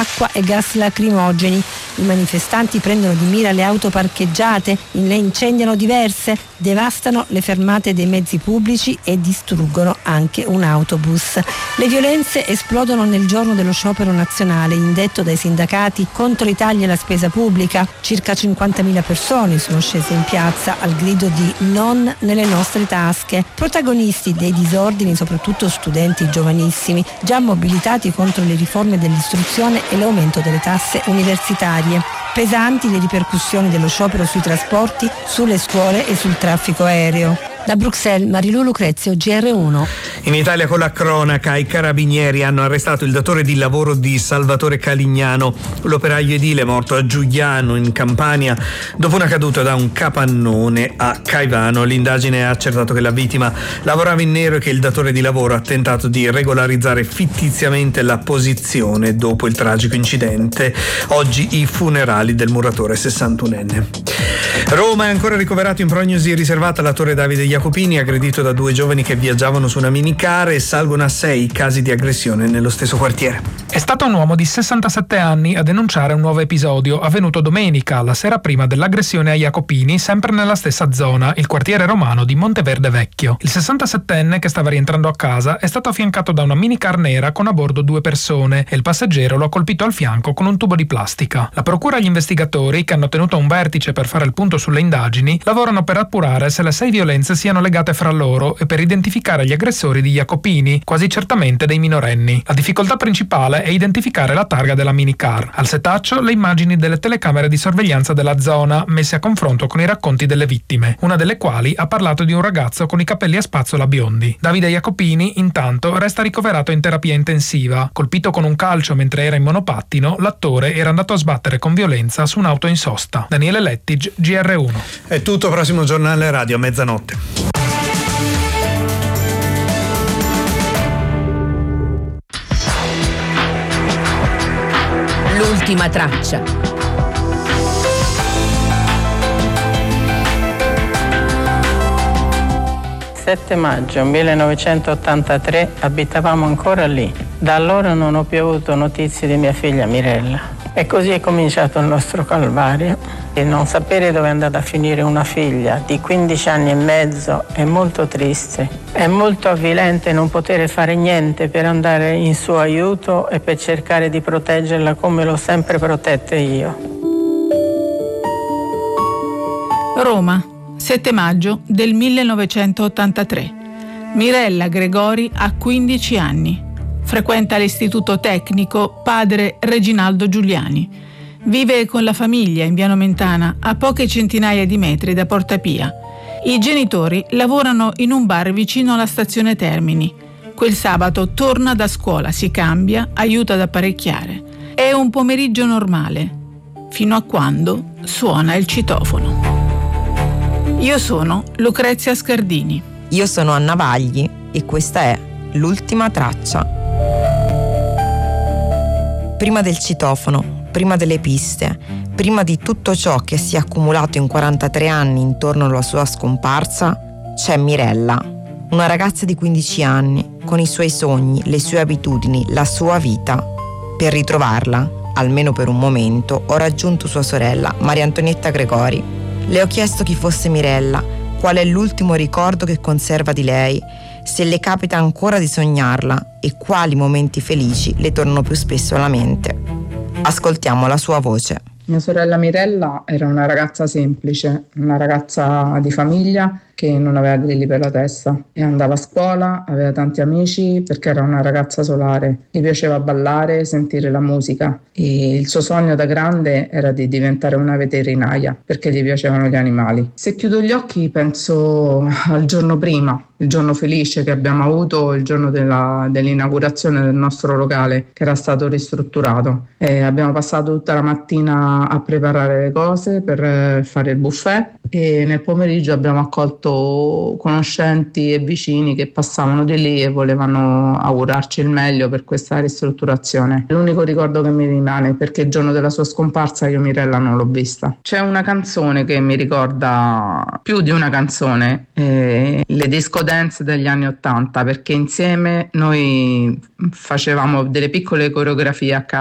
acqua e gas lacrimogeni. I manifestanti prendono di mira le auto parcheggiate, ne incendiano diverse, devastano le fermate dei mezzi pubblici e distruggono anche un autobus. Le violenze esplodono nel giorno dello sciopero nazionale indetto dai sindacati contro i tagli alla spesa pubblica. Circa 50.000 persone sono scese in piazza al grido di "non nelle nostre tasche". Protagonisti dei disordini soprattutto studenti giovanissimi, già mobilitati contro le riforme dell'istruzione e l'aumento delle tasse universitarie. Pesanti le ripercussioni dello sciopero sui trasporti, sulle scuole e sul traffico aereo. Da Bruxelles, Marilu Lucrezio, GR1. In Italia con la cronaca, i carabinieri hanno arrestato il datore di lavoro di Salvatore Calignano, l'operaio edile morto a Giugliano in Campania dopo una caduta da un capannone a Caivano. L'indagine ha accertato che la vittima lavorava in nero e che il datore di lavoro ha tentato di regolarizzare fittiziamente la posizione dopo il tragico incidente. Oggi i funerali del muratore 61enne. Roma è ancora ricoverato in prognosi riservata l'attore Davide Jacopini, aggredito da 2 giovani che viaggiavano su una minicar, e salgono a 6 casi di aggressione nello stesso quartiere. È stato un uomo di 67 anni a denunciare un nuovo episodio avvenuto domenica, la sera prima dell'aggressione a Jacopini, sempre nella stessa zona, il quartiere romano di Monteverde Vecchio. Il 67enne, che stava rientrando a casa, è stato affiancato da una minicar nera con a bordo 2 persone e il passeggero lo ha colpito al fianco con un tubo di plastica. La procura e gli investigatori, che hanno tenuto un vertice per fare il punto sulle indagini, lavorano per appurare se le 6 violenze siano legate fra loro e per identificare gli aggressori di Jacopini, quasi certamente dei minorenni. La difficoltà principale è identificare la targa della minicar. Al setaccio le immagini delle telecamere di sorveglianza della zona, messe a confronto con i racconti delle vittime, una delle quali ha parlato di un ragazzo con i capelli a spazzola biondi. Davide Jacopini, intanto, resta ricoverato in terapia intensiva. Colpito con un calcio mentre era in monopattino, l'attore era andato a sbattere con violenza su un'auto in sosta. Daniele Lettig, GR1. È tutto, prossimo giornale radio a mezzanotte. L'ultima traccia. 7 maggio 1983 abitavamo ancora lì. Da allora non ho più avuto notizie di mia figlia Mirella. E così è cominciato il nostro calvario. E non sapere dove è andata a finire una figlia di 15 anni e mezzo è molto triste. È molto avvilente non poter fare niente per andare in suo aiuto e per cercare di proteggerla come l'ho sempre protetta io. Roma, 7 maggio del 1983. Mirella Gregori ha 15 anni. Frequenta l'istituto tecnico Padre Reginaldo Giuliani. Vive con la famiglia in Via Nomentana, a poche centinaia di metri da Porta Pia. I genitori lavorano in un bar vicino alla stazione Termini. Quel sabato torna da scuola, si cambia, aiuta ad apparecchiare. È un pomeriggio normale, fino a quando suona il citofono. Io sono Lucrezia Scardini. Io sono Anna Vagli e questa è l'ultima traccia. Prima del citofono, prima delle piste, prima di tutto ciò che si è accumulato in 43 anni intorno alla sua scomparsa, c'è Mirella, una ragazza di 15 anni, con i suoi sogni, le sue abitudini, la sua vita. Per ritrovarla, almeno per un momento, ho raggiunto sua sorella, Maria Antonietta Gregori. Le ho chiesto chi fosse Mirella, qual è l'ultimo ricordo che conserva di lei, se le capita ancora di sognarla e quali momenti felici le tornano più spesso alla mente. Ascoltiamo la sua voce. Mia sorella Mirella era una ragazza semplice, una ragazza di famiglia che non aveva grilli per la testa e andava a scuola, aveva tanti amici perché era una ragazza solare. Gli piaceva ballare, sentire la musica e il suo sogno da grande era di diventare una veterinaria perché gli piacevano gli animali. Se chiudo gli occhi penso al giorno prima, il giorno felice che abbiamo avuto, il giorno dell'inaugurazione del nostro locale che era stato ristrutturato. Abbiamo passato tutta la mattina a preparare le cose per fare il buffet e nel pomeriggio abbiamo accolto conoscenti e vicini che passavano di lì e volevano augurarci il meglio per questa ristrutturazione. L'unico ricordo che mi rimane, perché il giorno della sua scomparsa io Mirella non l'ho vista. C'è una canzone che mi ricorda, più di una canzone, le disco dance degli anni '80, perché insieme noi facevamo delle piccole coreografie a casa